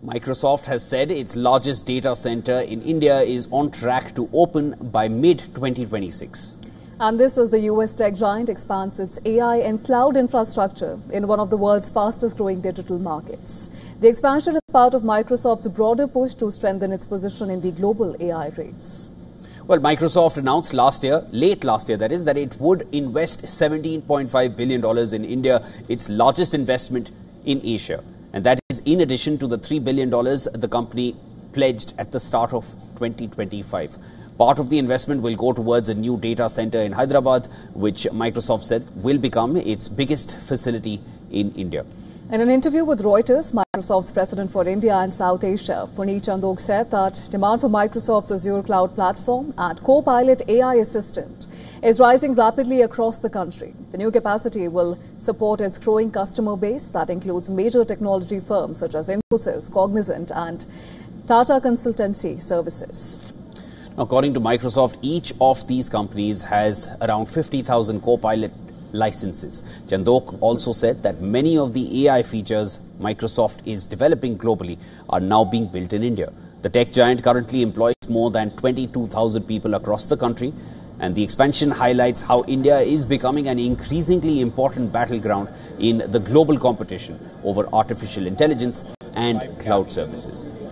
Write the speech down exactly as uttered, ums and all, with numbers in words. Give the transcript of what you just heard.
Microsoft has said its largest data center in India is on track to open by mid twenty twenty-six. And this as the U S tech giant expands its A I and cloud infrastructure in one of the world's fastest growing digital markets. The expansion is part of Microsoft's broader push to strengthen its position in the global A I race. Well, Microsoft announced last year, late last year that is, that it would invest seventeen point five billion dollars in India, its largest investment in Asia. And that is in addition to the three billion dollars the company pledged at the start of twenty twenty-five. Part of the investment will go towards a new data center in Hyderabad, which Microsoft said will become its biggest facility in India. In an interview with Reuters, Microsoft's president for India and South Asia, Puneet Chandok, said that demand for Microsoft's Azure cloud platform and Copilot A I assistant is rising rapidly across the country. The new capacity will support its growing customer base that includes major technology firms such as Infosys, Cognizant and Tata Consultancy Services. According to Microsoft, each of these companies has around fifty thousand Copilot licenses. Chandok also said that many of the A I features Microsoft is developing globally are now being built in India. The tech giant currently employs more than twenty-two thousand people across the country, and the expansion highlights how India is becoming an increasingly important battleground in the global competition over artificial intelligence and cloud services.